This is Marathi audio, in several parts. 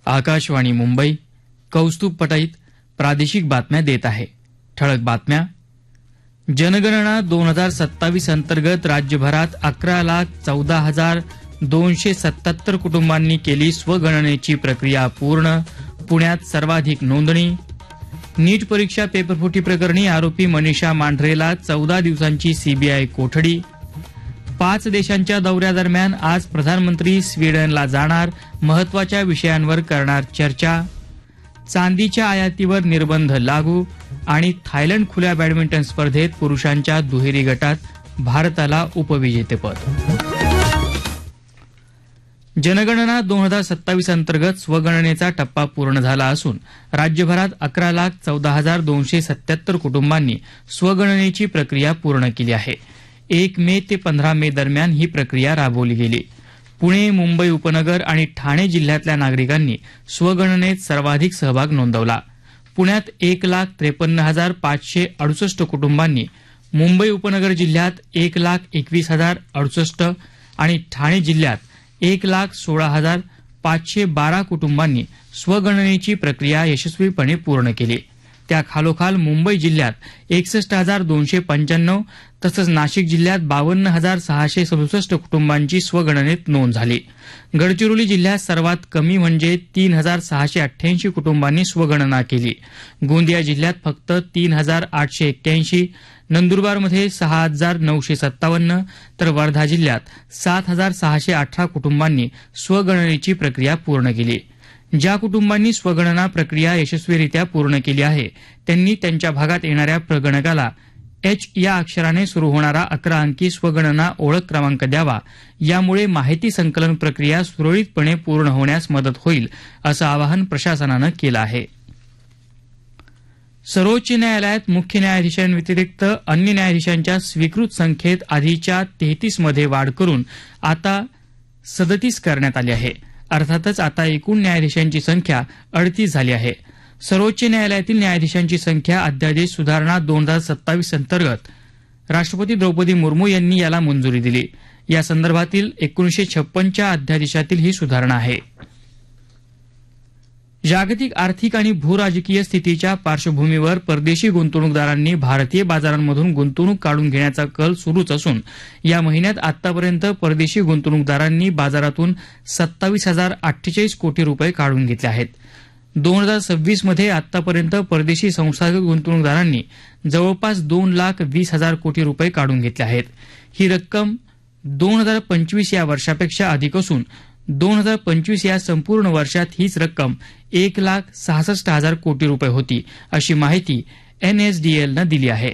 आकाशवाणी मुंबई कौस्तुभ पटाईत प्रादेशिक बातम्या देत आहे. ठळक बातम्या. जनगणना 2027 अंतर्गत राज्यभरात 11,14,277 कुटुंबांनी केली स्वगणनेची प्रक्रिया पूर्ण. पुण्यात सर्वाधिक नोंदणी. नीट परीक्षा पेपरफुटी प्रकरणी आरोपी मनीषा मांढरेला 14 दिवसांची सीबीआय कोठडी. 5 देशांच्या दौऱ्यादरम्यान आज प्रधानमंत्री स्वीडनला जाणार. महत्वाच्या विषयांवर करणार चर्चा. चांदीच्या आयातीवर निर्बंध लागू. आणि थायलंड खुल्या बॅडमिंटन स्पर्धेत पुरुषांच्या दुहेरी गटात भारताला उपविजेतेपद. जनगणना 2027 अंतर्गत स्वगणनेचा टप्पा पूर्ण झाला असून राज्यभरात 11,14,277 कुटुंबांनी स्वगणनेची प्रक्रिया पूर्ण केली आहे. 1 मे ते 15 मे दरम्यान ही प्रक्रिया राबवली गेली. पुणे, मुंबई उपनगर आणि ठाणे जिल्ह्यातल्या नागरिकांनी स्वगणनेत सर्वाधिक सहभाग नोंदवला. पुण्यात 1,53,568 कुटुंबांनी, मुंबई उपनगर जिल्ह्यात 1,21,068 आणि ठाणे जिल्ह्यात 1,16,512 कुटुंबांनी स्वगणनेची प्रक्रिया यशस्वीपणे पूर्ण केली. त्या खालोखाल मुंबई जिल्ह्यात 61,295 तसंच नाशिक जिल्ह्यात 52,667 कुटुंबांची स्वगणनेत नोंद झाली. गडचिरोली जिल्ह्यात सर्वात कमी म्हणजे 3,688 कुटुंबांनी स्वगणना केली. गोंदिया जिल्ह्यात फक्त 3,881, नंदुरबारमध्ये 6,957 तर वर्धा जिल्ह्यात 7,618 कुटुंबांनी स्वगणनेची प्रक्रिया पूर्ण केली. ज्या कुटुंबांनी स्वगणना प्रक्रिया यशस्वीरित्या पूर्ण केली आहे त्यांनी त्यांच्या भागात येणाऱ्या प्रगणकाला एच या अक्षराने सुरू होणारा 11 अंकी स्वगणना ओळख क्रमांक द्यावा. यामुळे माहिती संकलन प्रक्रिया सुरळीतपणे पूर्ण होण्यास मदत होईल असं आवाहन प्रशासनानं केलं आहे. सर्वोच्च न्यायालयात मुख्य न्यायाधीशांव्यतिरिक्त अन्य न्यायाधीशांच्या स्वीकृत संख्येत आधीच्या 33 मध्ये वाढ करून आता 37 करण्यात आली आहे. अर्थातच आता एकूण न्यायाधीशांची संख्या 38 झाली आहे. सर्वोच्च न्यायालयातील न्यायाधीशांची संख्या अध्यादेश सुधारणा 2027 अंतर्गत राष्ट्रपती द्रौपदी मुर्मू यांनी याला मंजुरी दिली. या संदर्भातील 1956च्या अध्यादेशातील ही सुधारणा आहे. जागतिक आर्थिक आणि भूराजकीय स्थितीच्या पार्श्वभूमीवर परदेशी गुंतवणूकदारांनी भारतीय बाजारांमधून गुंतवणूक काढून घेण्याचा कल सुरूच असून या महिन्यात आतापर्यंत परदेशी गुंतवणूकदारांनी बाजारातून 27,048 कोटी रुपये काढून घेतले आहेत. 2026 मध्ये आतापर्यंत परदेशी संस्थागत गुंतवणूकदारांनी जवळपास 2,20,000 कोटी रुपये काढून घेतले आहेत. ही रक्कम 2025 या वर्षापेक्षा अधिक असून 2025 या संपूर्ण वर्षात हीच रक्कम 1,66,000 कोटी रुपये होती, अशी माहिती एनएसडीएलनं दिली आहे.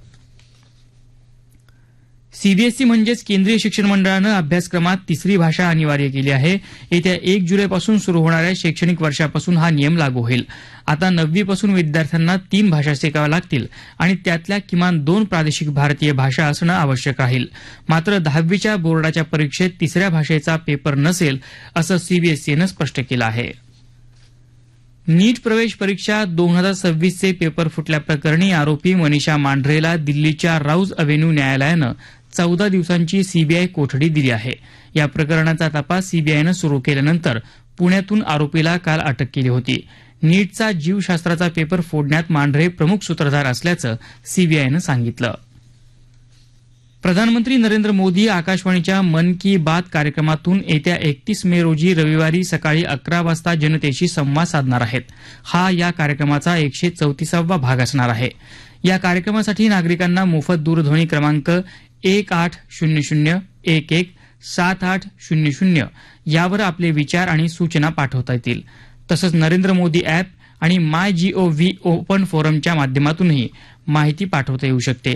सीबीएसई म्हणजेच केंद्रीय शिक्षण मंडळानं अभ्यासक्रमात तिसरी भाषा अनिवार्य केली आहे. येत्या 1 जुलैपासून सुरू होणाऱ्या शैक्षणिक वर्षापासून हा नियम लागू होईल. आता 9वी पासून विद्यार्थ्यांना 3 भाषा शिकाव्या लागतील आणि त्यातल्या किमान 2 प्रादेशिक भारतीय भाषा असणं आवश्यक राहील. मात्र 10वीच्या बोर्डाच्या परीक्षेत तिसऱ्या भाषेचा पेपर नसेल असं सीबीएसईनं स्पष्ट केलं आहे. नीट प्रवेश परीक्षा 2026 चे पेपर फुटल्याप्रकरणी आरोपी मनीषा मांढरेला दिल्लीच्या राऊज अव्हेन्यू न्यायालयानं 14 दिवसांची सीबीआय कोठडी दिली आहे. या प्रकरणाचा तपास सीबीआयनं सुरू केल्यानंतर पुण्यातून आरोपीला काल अटक केली होती. नीटचा जीवशास्त्राचा पेपर फोडण्यात मांढरे प्रमुख सूत्रधार असल्याचं सीबीआयनं सांगितलं. प्रधानमंत्री नरेंद्र मोदी आकाशवाणीच्या मन की बात कार्यक्रमातून येत्या 31 मे रोजी रविवारी सकाळी 11 वाजता जनतेशी संवाद साधणार आहेत. हा या कार्यक्रमाचा 134वा भाग असणार आहे. या कार्यक्रमासाठी नागरिकांना मोफत दूरध्वनी क्रमांक 1800117800 यावर आपले विचार आणि सूचना पाठवता येतील. तसंच नरेंद्र मोदी अॅप आणि माय जीओव्ही ओपन फोरमच्या माध्यमातूनही माहिती पाठवता येऊ शकते.